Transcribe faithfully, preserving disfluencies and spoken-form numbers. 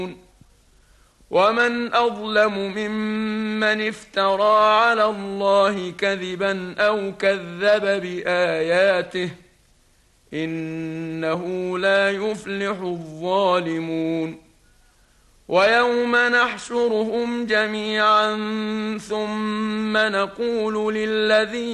ومن أظلم ممن افترى على الله كذبا أو كذب بآياته إنه لا يفلح الظالمون ويوم نحشرهم جميعا ثم نقول للذين